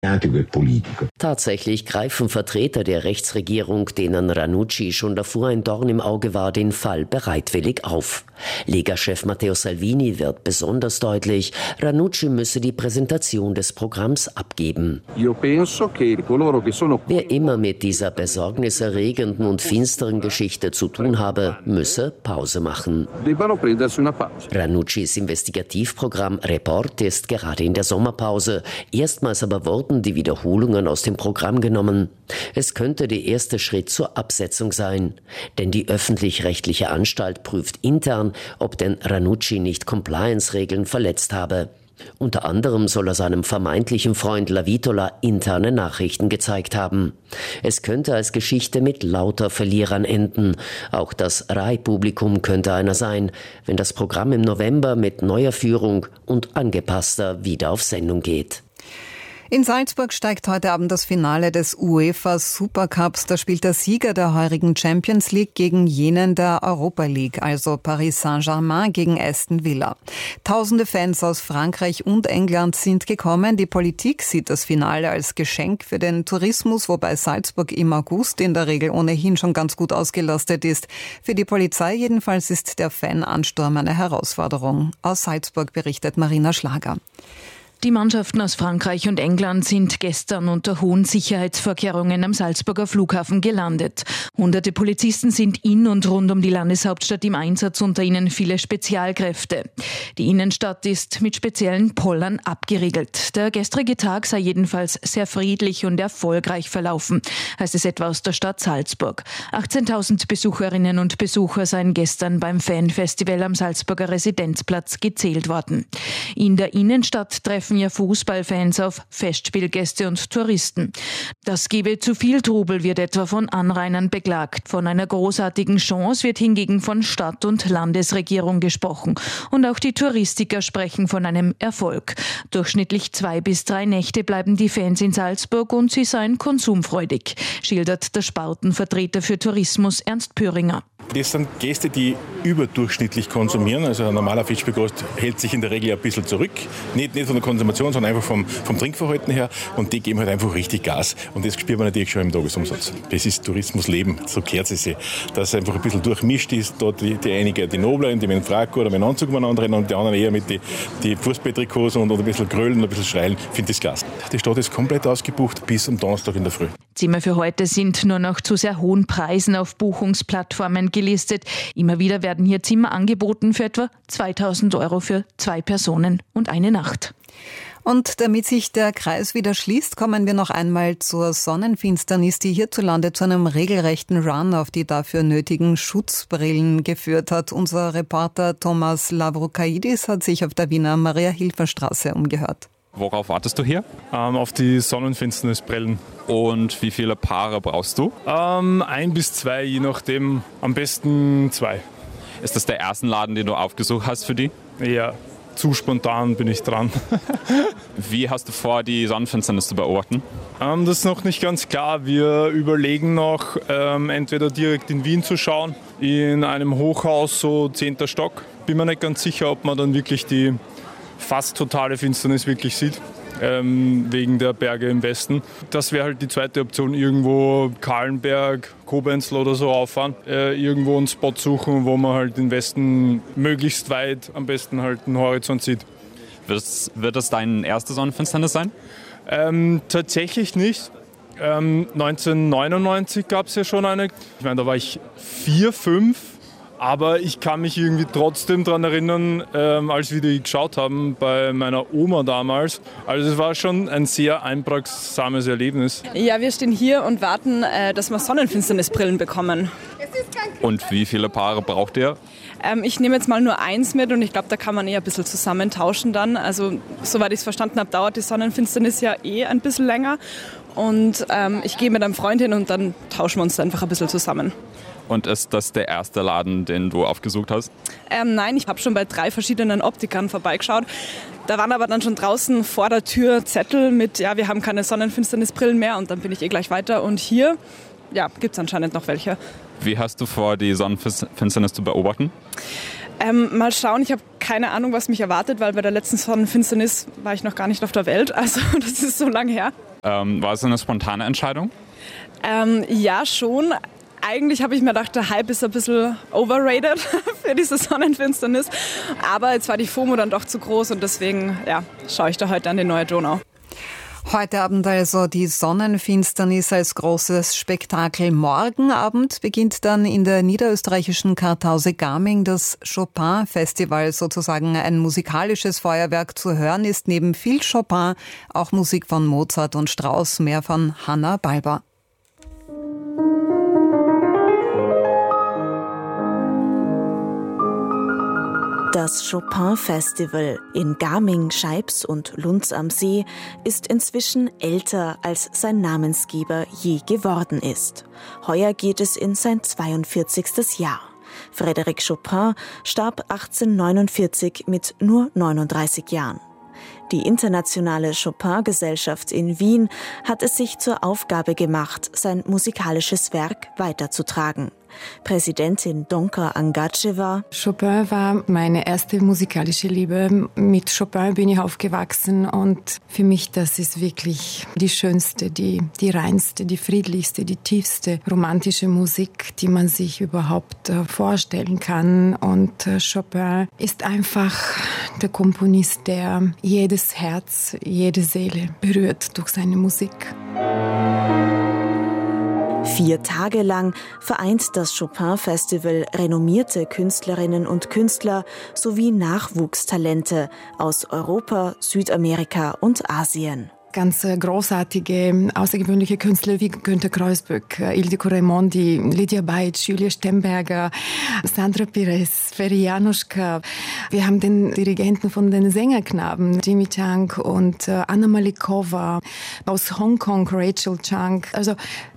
Tatsächlich greifen Vertreter der Rechtsregierung, denen Ranucci schon davor ein Dorn im Auge war, den Fall bereitwillig auf. Lega-Chef Matteo Salvini wird besonders deutlich, Ranucci müsse die Präsentation des Programms abgeben. Wer immer mit dieser besorgniserregenden und finsteren Geschichte zu tun habe, müsse Pause machen. Ranuccis Investigativprogramm Report ist gerade in der Sommerpause. Erstmals aber wurden die Wiederholungen aus dem Programm genommen. Es könnte der erste Schritt zur Absetzung sein. Denn die öffentlich-rechtliche Anstalt prüft intern, ob denn Ranucci nicht Compliance-Regeln verletzt habe. Unter anderem soll er seinem vermeintlichen Freund Lavitola interne Nachrichten gezeigt haben. Es könnte als Geschichte mit lauter Verlierern enden. Auch das RAI-Publikum könnte einer sein, wenn das Programm im November mit neuer Führung und angepasster wieder auf Sendung geht. In Salzburg steigt heute Abend das Finale des UEFA Supercups. Da spielt der Sieger der heurigen Champions League gegen jenen der Europa League, also Paris Saint-Germain gegen Aston Villa. Tausende Fans aus Frankreich und England sind gekommen. Die Politik sieht das Finale als Geschenk für den Tourismus, wobei Salzburg im August in der Regel ohnehin schon ganz gut ausgelastet ist. Für die Polizei jedenfalls ist der Fanansturm eine Herausforderung. Aus Salzburg berichtet Marina Schlager. Die Mannschaften aus Frankreich und England sind gestern unter hohen Sicherheitsvorkehrungen am Salzburger Flughafen gelandet. Hunderte Polizisten sind in und rund um die Landeshauptstadt im Einsatz, unter ihnen viele Spezialkräfte. Die Innenstadt ist mit speziellen Pollern abgeriegelt. Der gestrige Tag sei jedenfalls sehr friedlich und erfolgreich verlaufen, heißt es etwa aus der Stadt Salzburg. 18.000 Besucherinnen und Besucher seien gestern beim Fanfestival am Salzburger Residenzplatz gezählt worden. In der Innenstadt treffen ja Fußballfans auf Festspielgäste und Touristen. Das gebe zu viel Trubel, wird etwa von Anrainern beklagt. Von einer großartigen Chance wird hingegen von Stadt- und Landesregierung gesprochen. Und auch die Touristiker sprechen von einem Erfolg. Durchschnittlich 2 bis 3 Nächte bleiben die Fans in Salzburg und sie seien konsumfreudig, schildert der Spartenvertreter für Tourismus Ernst Püringer. Das sind Gäste, die überdurchschnittlich konsumieren. Also ein normaler Fischbegast hält sich in der Regel ein bisschen zurück. Nicht von der Konsumation, sondern einfach vom Trinkverhalten her. Und die geben halt einfach richtig Gas. Und das spürt man natürlich schon im Tagesumsatz. Das ist Tourismusleben, so gehört es sich. Dass es einfach ein bisschen durchmischt ist. Da die einige, die Nobler, die mit dem Frack oder mit dem Anzug umeinander rennen und die anderen eher mit die Fußballtrikots und ein bisschen grölen und ein bisschen schreien. Ich finde das Gas. Die Stadt ist komplett ausgebucht bis am Donnerstag in der Früh. Zimmer für heute sind nur noch zu sehr hohen Preisen auf Buchungsplattformen gelistet. Immer wieder werden hier Zimmer angeboten für etwa 2.000 € für 2 Personen und eine Nacht. Und damit sich der Kreis wieder schließt, kommen wir noch einmal zur Sonnenfinsternis, die hierzulande zu einem regelrechten Run auf die dafür nötigen Schutzbrillen geführt hat. Unser Reporter Thomas Lavrokaidis hat sich auf der Wiener Maria-Hilfer-Straße umgehört. Worauf wartest du hier? Auf die Sonnenfinsternisbrillen. Und wie viele Paare brauchst du? 1 bis 2, je nachdem. Am besten 2. Ist das der erste Laden, den du aufgesucht hast für die? Ja, zu spontan bin ich dran. Wie hast du vor, die Sonnenfinsternis zu beobachten? Das ist noch nicht ganz klar. Wir überlegen noch, entweder direkt in Wien zu schauen, in einem Hochhaus, so 10. Stock. Bin mir nicht ganz sicher, ob man dann wirklich die fast totale Finsternis wirklich sieht, wegen der Berge im Westen. Das wäre halt die zweite Option, irgendwo Kahlenberg, Kobenzl oder so auffahren, irgendwo einen Spot suchen, wo man halt den Westen möglichst weit, am besten halt den Horizont sieht. Wird das dein erste Sonnenfinsternis sein? Tatsächlich nicht. 1999 gab es ja schon eine. Ich meine, da war ich 4, 5. Aber ich kann mich irgendwie trotzdem daran erinnern, als wir die geschaut haben bei meiner Oma damals. Also es war schon ein sehr einprägsames Erlebnis. Ja, wir stehen hier und warten, dass wir Sonnenfinsternisbrillen bekommen. Und wie viele Paare braucht ihr? Ich nehme jetzt mal nur 1 mit und ich glaube, da kann man ein bisschen zusammentauschen dann. Also soweit ich es verstanden habe, dauert die Sonnenfinsternis ja ein bisschen länger. Und ich gehe mit einem Freund hin und dann tauschen wir uns einfach ein bisschen zusammen. Und ist das der erste Laden, den du aufgesucht hast? Nein, ich habe schon bei 3 verschiedenen Optikern vorbeigeschaut. Da waren aber dann schon draußen vor der Tür Zettel mit, ja, wir haben keine Sonnenfinsternisbrillen mehr und dann bin ich gleich weiter. Und hier, ja, gibt es anscheinend noch welche. Wie hast du vor, die Sonnenfinsternis zu beobachten? Mal schauen, ich habe keine Ahnung, was mich erwartet, weil bei der letzten Sonnenfinsternis war ich noch gar nicht auf der Welt, also das ist so lange her. War es eine spontane Entscheidung? Ja, schon. Eigentlich habe ich mir gedacht, der Hype ist ein bisschen overrated für diese Sonnenfinsternis, aber jetzt war die FOMO dann doch zu groß und deswegen schaue ich da heute an die neue Donau. Heute Abend also die Sonnenfinsternis als großes Spektakel. Morgen Abend beginnt dann in der niederösterreichischen Kartause-Gaming das Chopin-Festival, sozusagen ein musikalisches Feuerwerk. Zu hören ist neben viel Chopin auch Musik von Mozart und Strauss, mehr von Hanna Balber. Das Chopin-Festival in Gaming, Scheibs und Lunz am See ist inzwischen älter, als sein Namensgeber je geworden ist. Heuer geht es in sein 42. Jahr. Frédéric Chopin starb 1849 mit nur 39 Jahren. Die Internationale Chopin-Gesellschaft in Wien hat es sich zur Aufgabe gemacht, sein musikalisches Werk weiterzutragen. Präsidentin Donka Angacheva. Chopin war meine erste musikalische Liebe. Mit Chopin bin ich aufgewachsen und für mich das ist wirklich die schönste, die reinste, die friedlichste, die tiefste romantische Musik, die man sich überhaupt vorstellen kann. Und Chopin ist einfach der Komponist, der jedes Herz, jede Seele berührt durch seine Musik. 4 Tage lang vereint das Chopin-Festival renommierte Künstlerinnen und Künstler sowie Nachwuchstalente aus Europa, Südamerika und Asien. Ganz großartige, außergewöhnliche Künstler wie Günter Kreuzböck, Ildiko Raimondi, Lydia Beitsch, Julia Stemberger, Sandra Pires, Ferry Januszka. Wir haben den Dirigenten von den Sängerknaben, Jimmy Chang und Anna Malikova, aus Hongkong Rachel Chang. Also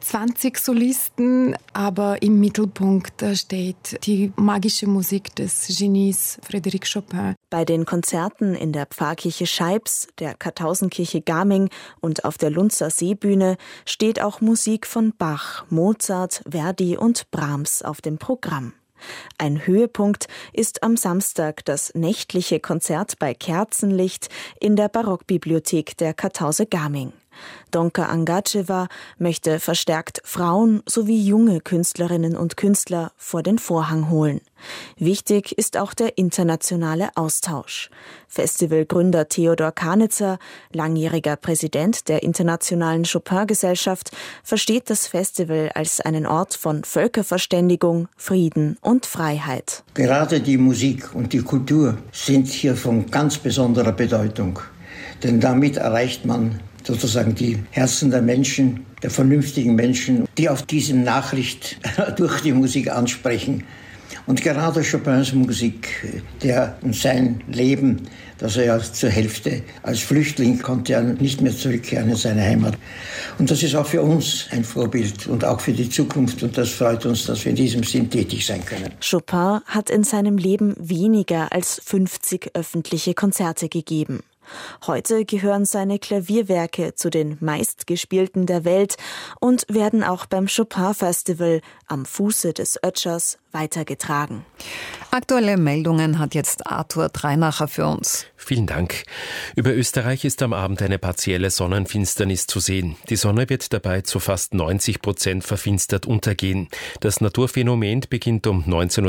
20 Solisten, aber im Mittelpunkt steht die magische Musik des Genies Frédéric Chopin. Bei den Konzerten in der Pfarrkirche Scheibs, der Kartausenkirche Gaming und auf der Lunzer Seebühne steht auch Musik von Bach, Mozart, Verdi und Brahms auf dem Programm. Ein Höhepunkt ist am Samstag das nächtliche Konzert bei Kerzenlicht in der Barockbibliothek der Kartause Gaming. Donka Angacheva möchte verstärkt Frauen sowie junge Künstlerinnen und Künstler vor den Vorhang holen. Wichtig ist auch der internationale Austausch. Festivalgründer Theodor Kanitzer, langjähriger Präsident der Internationalen Chopin-Gesellschaft, versteht das Festival als einen Ort von Völkerverständigung, Frieden und Freiheit. Gerade die Musik und die Kultur sind hier von ganz besonderer Bedeutung, denn damit erreicht man sozusagen die Herzen der Menschen, der vernünftigen Menschen, die auf diese Nachricht durch die Musik ansprechen. Und gerade Chopins Musik, der sein Leben, das er ja zur Hälfte als Flüchtling konnte, ja nicht mehr zurückkehren in seine Heimat. Und das ist auch für uns ein Vorbild und auch für die Zukunft. Und das freut uns, dass wir in diesem Sinn tätig sein können. Chopin hat in seinem Leben weniger als 50 öffentliche Konzerte gegeben. Heute gehören seine Klavierwerke zu den meistgespielten der Welt und werden auch beim Chopin-Festival am Fuße des Ötschers weitergetragen. Aktuelle Meldungen hat jetzt Arthur Dreinacher für uns. Vielen Dank. Über Österreich ist am Abend eine partielle Sonnenfinsternis zu sehen. Die Sonne wird dabei zu fast 90% verfinstert untergehen. Das Naturphänomen beginnt um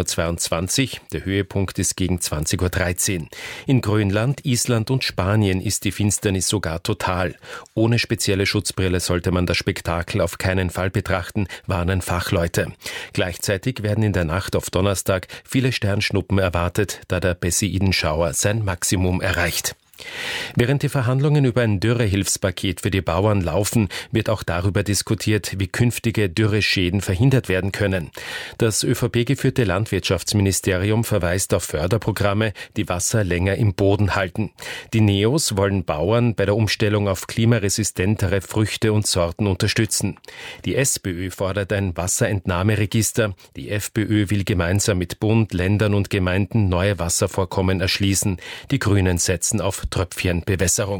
19.22 Uhr. Der Höhepunkt ist gegen 20.13 Uhr. In Grönland, Island und Spanien ist die Finsternis sogar total. Ohne spezielle Schutzbrille sollte man das Spektakel auf keinen Fall betrachten, warnen Fachleute. Gleichzeitig werden in der Nacht auf Donnerstag viele Sternschnuppen erwartet, da der Perseidenschauer sein Maximum erreicht. Während die Verhandlungen über ein Dürrehilfspaket für die Bauern laufen, wird auch darüber diskutiert, wie künftige Dürreschäden verhindert werden können. Das ÖVP-geführte Landwirtschaftsministerium verweist auf Förderprogramme, die Wasser länger im Boden halten. Die Neos wollen Bauern bei der Umstellung auf klimaresistentere Früchte und Sorten unterstützen. Die SPÖ fordert ein Wasserentnahmeregister. Die FPÖ will gemeinsam mit Bund, Ländern und Gemeinden neue Wasservorkommen erschließen. Die Grünen setzen auf Tröpfchenbewässerung.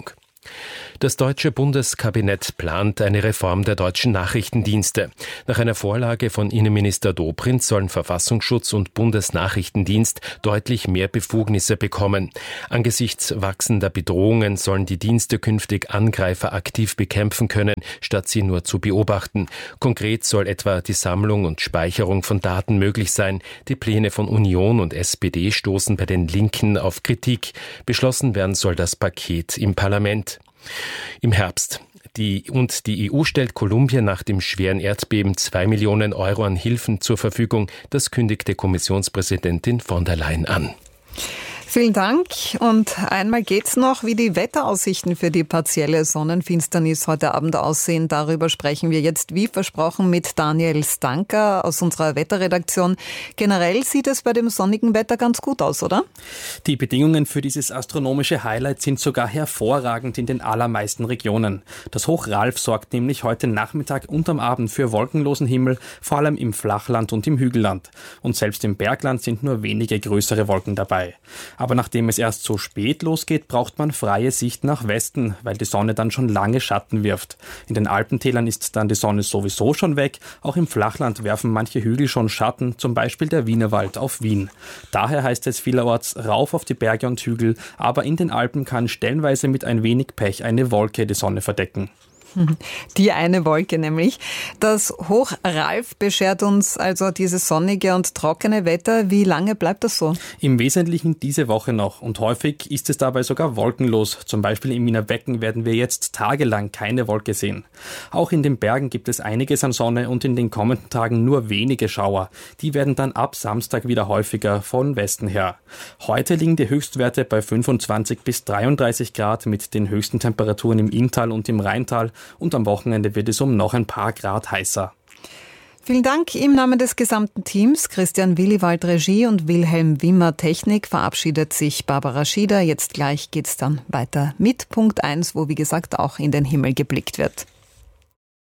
Das deutsche Bundeskabinett plant eine Reform der deutschen Nachrichtendienste. Nach einer Vorlage von Innenminister Dobrindt sollen Verfassungsschutz und Bundesnachrichtendienst deutlich mehr Befugnisse bekommen. Angesichts wachsender Bedrohungen sollen die Dienste künftig Angreifer aktiv bekämpfen können, statt sie nur zu beobachten. Konkret soll etwa die Sammlung und Speicherung von Daten möglich sein. Die Pläne von Union und SPD stoßen bei den Linken auf Kritik. Beschlossen werden soll das Paket im Parlament. Im Herbst. Die EU stellt Kolumbien nach dem schweren Erdbeben 2 Millionen Euro an Hilfen zur Verfügung. Das kündigte Kommissionspräsidentin von der Leyen an. Vielen Dank. Und einmal geht's noch, wie die Wetteraussichten für die partielle Sonnenfinsternis heute Abend aussehen. Darüber sprechen wir jetzt, wie versprochen, mit Daniel Stanker aus unserer Wetterredaktion. Generell sieht es bei dem sonnigen Wetter ganz gut aus, oder? Die Bedingungen für dieses astronomische Highlight sind sogar hervorragend in den allermeisten Regionen. Das Hoch Ralf sorgt nämlich heute Nachmittag und am Abend für wolkenlosen Himmel, vor allem im Flachland und im Hügelland. Und selbst im Bergland sind nur wenige größere Wolken dabei. Aber nachdem es erst so spät losgeht, braucht man freie Sicht nach Westen, weil die Sonne dann schon lange Schatten wirft. In den Alpentälern ist dann die Sonne sowieso schon weg. Auch im Flachland werfen manche Hügel schon Schatten, zum Beispiel der Wienerwald auf Wien. Daher heißt es vielerorts rauf auf die Berge und Hügel, aber in den Alpen kann stellenweise mit ein wenig Pech eine Wolke die Sonne verdecken. Die eine Wolke nämlich. Das Hoch Ralf beschert uns also dieses sonnige und trockene Wetter. Wie lange bleibt das so? Im Wesentlichen diese Woche noch und häufig ist es dabei sogar wolkenlos. Zum Beispiel im Wiener Becken werden wir jetzt tagelang keine Wolke sehen. Auch in den Bergen gibt es einiges an Sonne und in den kommenden Tagen nur wenige Schauer. Die werden dann ab Samstag wieder häufiger von Westen her. Heute liegen die Höchstwerte bei 25 bis 33 Grad mit den höchsten Temperaturen im Inntal und im Rheintal. Und am Wochenende wird es um noch ein paar Grad heißer. Vielen Dank im Namen des gesamten Teams. Christian Williwald Regie und Wilhelm Wimmer Technik. Verabschiedet sich Barbara Schieder. Jetzt gleich geht's dann weiter mit Punkt 1, wo wie gesagt auch in den Himmel geblickt wird.